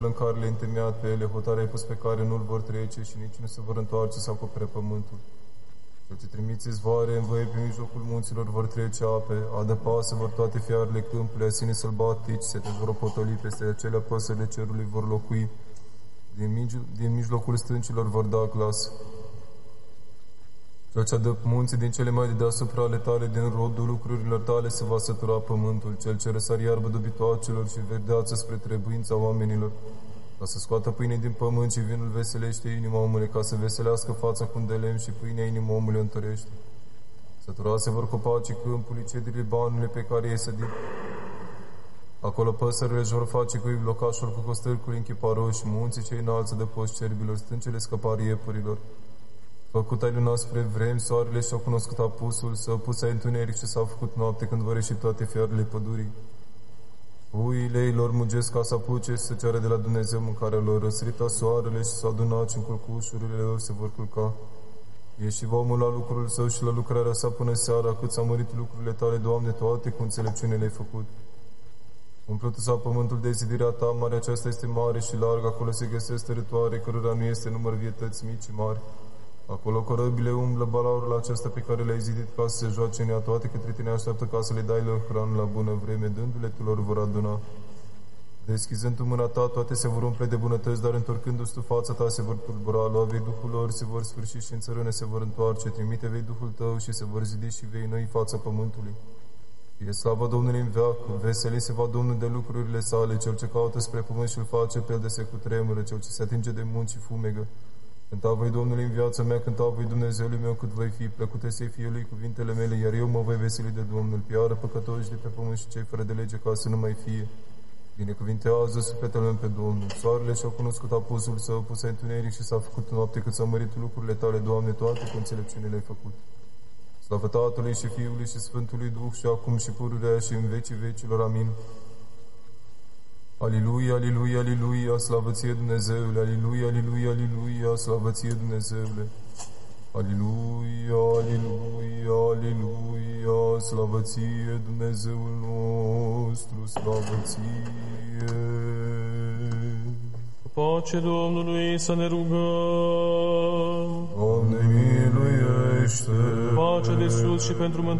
în care le-ai întemeiat pe ele, hotarea ai pus pe care nu-l vor trece și nici nu se vor întoarce să acopere pământul. Cel ce trimiți izvoare în văi pe mijlocul munților vor trece ape, adăpase vor toate fiarele câmpului, asine sălbatici, se te vor potoli peste acelea păsările cerului vor locui, din mijlocul stâncilor vor da glas. Cel ce adă munții din cele mai de deasupra ale tale, din rodul lucrurilor tale, se va sătura pământul, cel ce răsari iarbă dobitoacelor și verdeață spre trebuința oamenilor, ca să scoată pâine din pământ și vinul veselește inima omului, ca să veselească fața cu de lemn și pâinea inima omului o întărește. Săturase vor copacii câmpului, cedrii banurile pe care i-ai sădit. Acolo păsările își vor face cuib locașul cu costârcuri închiparoși, munții cei înalți de post cerbilor, stâncele scăparii iepurilor. Făcut ai luna spre vremi, soarele și-a cunoscut apusul, s-a pus ai întuneric și s-a făcut noapte când vor ieși toate fiarele pădurii. Puiile ei lor mugesc ca să apuce și să ceară de la Dumnezeu mâncarea lor, răsrita soarele și s-a adunat și în culcușurile lor se vor culca. Ieși omul la lucrul său și la lucrarea sa până seara, cât s-a mărit lucrurile tale, Doamne, toate cu înțelepciune le-ai făcut. Umplutul s-a pământul de zidirea ta, marea aceasta este mare și largă, acolo se găsesc tărătoare, cărora nu este număr vietăți mici și mari. Acolo corăbile umblă balaurul acesta pe care le-ai zidit ca să se joace în ea, toate către tine așteaptă ca să le dai lor hrană la bună vreme, dându-le tu lor vor aduna. Deschizând tu mâna ta, toate se vor umple de bunătăți, dar întorcându-ți tu fața ta se vor tulbura, lua vei Duhul lor, se vor sfârși și în țărâne se vor întoarce, trimite vei Duhul tău și se vor zidi și vei noi fața pământului. Fie slavă Domnului în veac, veseli se va Domnul de lucrurile sale, cel ce caută spre pământ și-l face pe el de se cutremură, cel ce se atinge de munți și fumegă. Cânta voi Domnului în viața mea, cânta voi Dumnezeului meu cât voi fi, plăcute să-i fie lui cuvintele mele, iar eu mă voi veseli de Domnul, piară păcătoși de pe pământ și cei fără de lege ca să nu mai fie. Binecuvintează sufletele meu pe Domnul, soarele și-a cunoscut apusul său, pus întuneric și s-a făcut noapte cât s-a mărit lucrurile tale, Doamne, toate cu înțelepciune le-ai făcut. Slavă Tatălui și Fiului și Sfântului Duh și acum și pururea și în vecii vecilor. Amin. Aliluia, aliluia, aliluia, slavă ție Dumnezeule, aliluia, aliluia, aliluia, slavă ție Dumnezeule. Aliluia, aliluia, aliluia, slavă ție Dumnezeul nostru, slavă ție. Cu pace Domnului să ne rugăm. Doamne miluiește. Pace de sus și pentru mântuire